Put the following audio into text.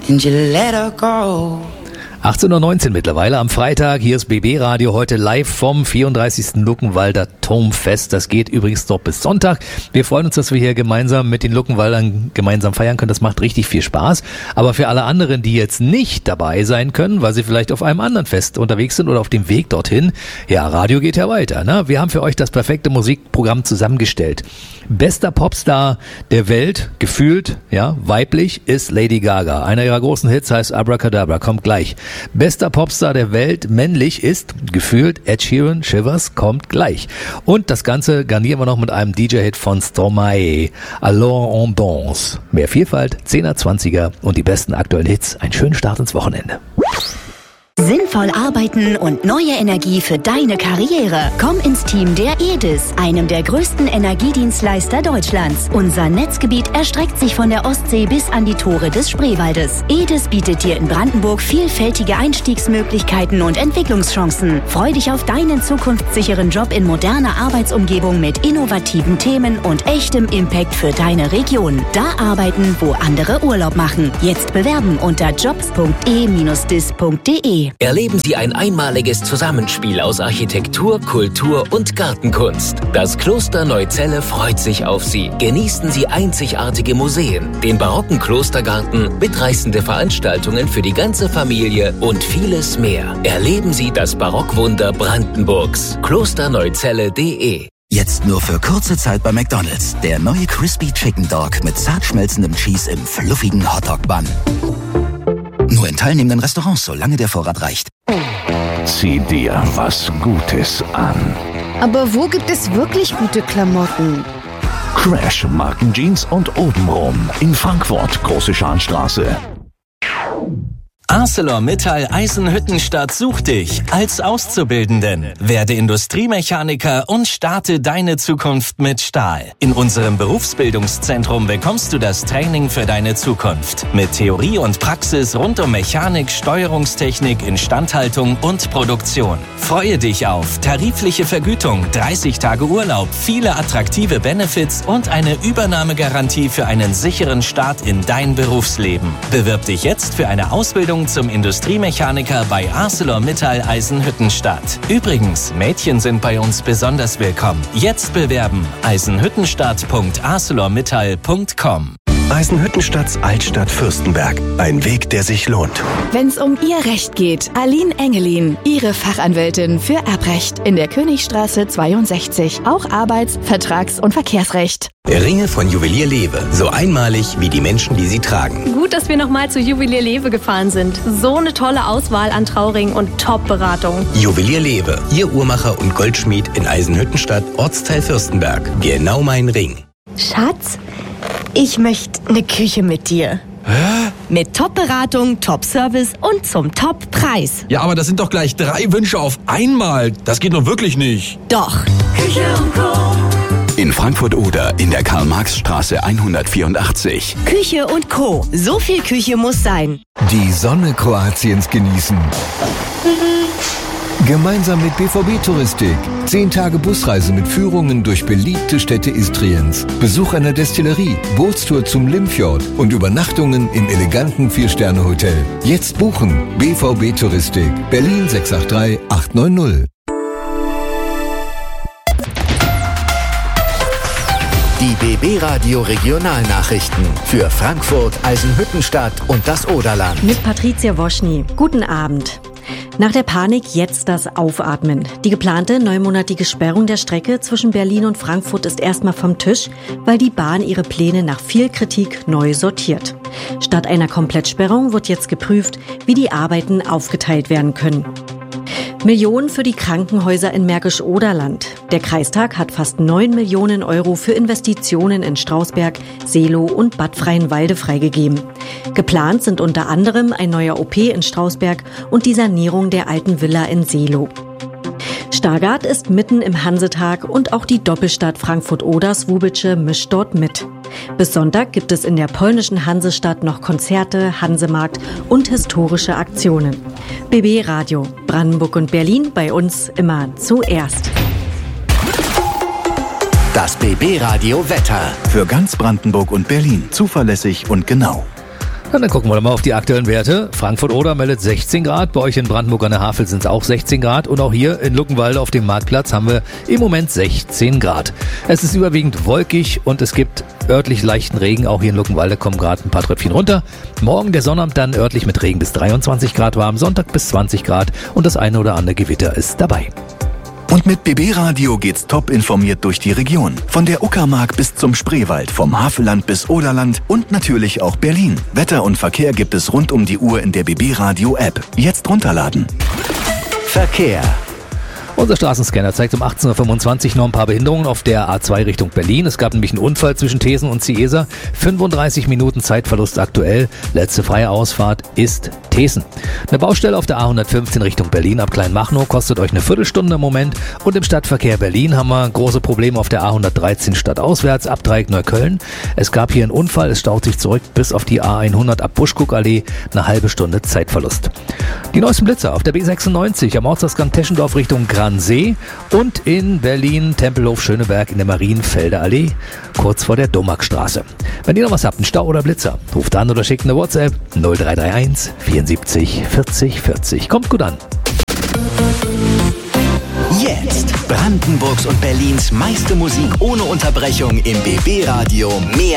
and you let her go. 18:19 Uhr mittlerweile am Freitag. Hier ist BB Radio, heute live vom 34. Luckenwalder Turmfest. Das geht übrigens noch bis Sonntag. Wir freuen uns, dass wir hier gemeinsam mit den Luckenwaldern gemeinsam feiern können. Das macht richtig viel Spaß. Aber für alle anderen, die jetzt nicht dabei sein können, weil sie vielleicht auf einem anderen Fest unterwegs sind oder auf dem Weg dorthin, ja, Radio geht ja weiter, ne? Wir haben für euch das perfekte Musikprogramm zusammengestellt. Bester Popstar der Welt, gefühlt, ja, weiblich, ist Lady Gaga. Einer ihrer großen Hits heißt Abracadabra, kommt gleich. Bester Popstar der Welt, männlich, ist gefühlt Ed Sheeran, Shivers, kommt gleich. Und das Ganze garnieren wir noch mit einem DJ-Hit von Stromae, Alors on danse. Mehr Vielfalt, 10er, 20er und die besten aktuellen Hits. Einen schönen Start ins Wochenende. Sinnvoll arbeiten und neue Energie für deine Karriere. Komm ins Team der EDIS, einem der größten Energiedienstleister Deutschlands. Unser Netzgebiet erstreckt sich von der Ostsee bis an die Tore des Spreewaldes. EDIS bietet dir in Brandenburg vielfältige Einstiegsmöglichkeiten und Entwicklungschancen. Freu dich auf deinen zukunftssicheren Job in moderner Arbeitsumgebung mit innovativen Themen und echtem Impact für deine Region. Da arbeiten, wo andere Urlaub machen. Jetzt bewerben unter jobs.e-dis.de. Erleben Sie ein einmaliges Zusammenspiel aus Architektur, Kultur und Gartenkunst. Das Kloster Neuzelle freut sich auf Sie. Genießen Sie einzigartige Museen, den barocken Klostergarten, mitreißende Veranstaltungen für die ganze Familie und vieles mehr. Erleben Sie das Barockwunder Brandenburgs. klosterneuzelle.de. Jetzt nur für kurze Zeit bei McDonald's. Der neue Crispy Chicken Dog mit zart schmelzendem Cheese im fluffigen Hotdog-Bun. Nur in teilnehmenden Restaurants, solange der Vorrat reicht. Zieh dir was Gutes an. Aber wo gibt es wirklich gute Klamotten? Crash Markenjeans und obenrum in Frankfurt, Große Scharnstraße. ArcelorMittal Eisenhüttenstadt sucht dich als Auszubildenden. Werde Industriemechaniker und starte deine Zukunft mit Stahl. In unserem Berufsbildungszentrum bekommst du das Training für deine Zukunft. Mit Theorie und Praxis rund um Mechanik, Steuerungstechnik, Instandhaltung und Produktion. Freue dich auf tarifliche Vergütung, 30 Tage Urlaub, viele attraktive Benefits und eine Übernahmegarantie für einen sicheren Start in dein Berufsleben. Bewirb dich jetzt für eine Ausbildung zum Industriemechaniker bei ArcelorMittal Eisenhüttenstadt. Übrigens, Mädchen sind bei uns besonders willkommen. Jetzt bewerben: eisenhüttenstadt.arcelormittal.com. Eisenhüttenstadts Altstadt Fürstenberg. Ein Weg, der sich lohnt. Wenn's um Ihr Recht geht, Aline Engelin, Ihre Fachanwältin für Erbrecht in der Königstraße 62. Auch Arbeits-, Vertrags- und Verkehrsrecht. Ringe von Juwelier Lewe. So einmalig wie die Menschen, die sie tragen. Gut, dass wir nochmal zu Juwelier Lewe gefahren sind. So eine tolle Auswahl an Trauringen und Top-Beratung. Juwelier Lewe. Ihr Uhrmacher und Goldschmied in Eisenhüttenstadt, Ortsteil Fürstenberg. Genau mein Ring. Schatz, ich möchte eine Küche mit dir. Hä? Mit Top-Beratung, Top-Service und zum Top-Preis. Ja, aber das sind doch gleich 3 Wünsche auf einmal. Das geht doch wirklich nicht. Doch. Küche und Co. In Frankfurt-Oder in der Karl-Marx-Straße 184. Küche und Co. So viel Küche muss sein. Die Sonne Kroatiens genießen. Gemeinsam mit BVB Touristik. 10 Tage Busreise mit Führungen durch beliebte Städte Istriens. Besuch einer Destillerie, Bootstour zum Limfjord und Übernachtungen im eleganten 4-Sterne-Hotel. Jetzt buchen. BVB Touristik. Berlin 683 890. Die BB Radio Regionalnachrichten für Frankfurt, Eisenhüttenstadt und das Oderland. Mit Patricia Woschny. Guten Abend. Nach der Panik jetzt das Aufatmen. Die geplante 9-monatige Sperrung der Strecke zwischen Berlin und Frankfurt ist erstmal vom Tisch, weil die Bahn ihre Pläne nach viel Kritik neu sortiert. Statt einer Komplettsperrung wird jetzt geprüft, wie die Arbeiten aufgeteilt werden können. Millionen für die Krankenhäuser in Märkisch-Oderland. Der Kreistag hat fast 9 Millionen Euro für Investitionen in Strausberg, Seelow und Bad Freienwalde freigegeben. Geplant sind unter anderem ein neuer OP in Strausberg und die Sanierung der alten Villa in Seelow. Stargard ist mitten im Hansetag und auch die Doppelstadt Frankfurt-Oder-Swubitsche mischt dort mit. Bis Sonntag gibt es in der polnischen Hansestadt noch Konzerte, Hansemarkt und historische Aktionen. BB Radio, Brandenburg und Berlin, bei uns immer zuerst. Das BB Radio Wetter. Für ganz Brandenburg und Berlin zuverlässig und genau. Und dann gucken wir mal auf die aktuellen Werte. Frankfurt-Oder meldet 16 Grad. Bei euch in Brandenburg an der Havel sind es auch 16 Grad. Und auch hier in Luckenwalde auf dem Marktplatz haben wir im Moment 16 Grad. Es ist überwiegend wolkig und es gibt örtlich leichten Regen. Auch hier in Luckenwalde kommen gerade ein paar Tröpfchen runter. Morgen der Sonnabend dann örtlich mit Regen bis 23 Grad warm. Sonntag bis 20 Grad und das eine oder andere Gewitter ist dabei. Und mit BB Radio geht's top informiert durch die Region. Von der Uckermark bis zum Spreewald, vom Havelland bis Oderland und natürlich auch Berlin. Wetter und Verkehr gibt es rund um die Uhr in der BB Radio App. Jetzt runterladen. Verkehr. Unser Straßenscanner zeigt um 18.25 Uhr noch ein paar Behinderungen auf der A2 Richtung Berlin. Es gab nämlich einen Unfall zwischen Thesen und Ciesa. 35 Minuten Zeitverlust aktuell. Letzte freie Ausfahrt ist Thesen. Eine Baustelle auf der A115 Richtung Berlin ab Kleinmachnow kostet euch eine Viertelstunde im Moment. Und im Stadtverkehr Berlin haben wir große Probleme auf der A113 stadtauswärts ab Dreieck Neukölln. Es gab hier einen Unfall, es staut sich zurück bis auf die A100 ab Buschkuckallee. Eine halbe Stunde Zeitverlust. Die neuesten Blitzer auf der B96 am Ortsausgang Teschendorf Richtung Gransee und in Berlin Tempelhof-Schöneberg in der Marienfelder Allee, kurz vor der Domackstraße. Wenn ihr noch was habt, einen Stau oder Blitzer, ruft an oder schickt eine WhatsApp 0331 74 40 40. Kommt gut an. Jetzt Brandenburgs und Berlins meiste Musik ohne Unterbrechung im BB Radio. Mehr